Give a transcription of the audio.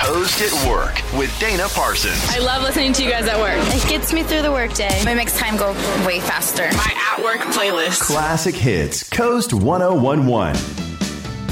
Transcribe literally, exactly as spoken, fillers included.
Coast at Work with Dana Parsons. I love listening to you guys at work. It gets me through the workday. It makes time go way faster. My at work playlist. Classic hits. Coast one oh one one.